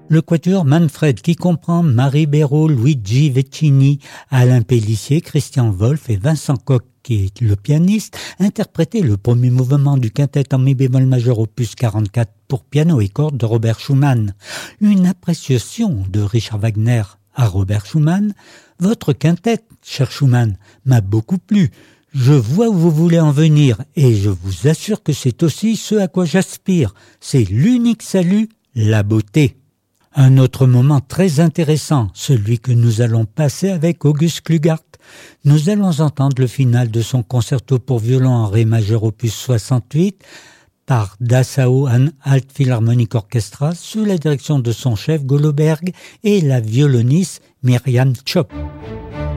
Le quatuor Manfred qui comprend Marie Béraud, Luigi Vecchini, Alain Pélissier, Christian Wolff et Vincent Koch qui est le pianiste, interprétait le premier mouvement du quintet en mi bémol majeur opus 44 pour piano et cordes de Robert Schumann. Une appréciation de Richard Wagner à Robert Schumann. Votre quintet, cher Schumann, m'a beaucoup plu. Je vois où vous voulez en venir et je vous assure que c'est aussi ce à quoi j'aspire. C'est l'unique salut, la beauté. Un autre moment très intéressant, celui que nous allons passer avec August Klugart. Nous allons entendre le final de son concerto pour violon en ré majeur opus 68 par Dessau Alt Philharmonic Orchestra sous la direction de son chef Goloberg et la violoniste Myriam Chop.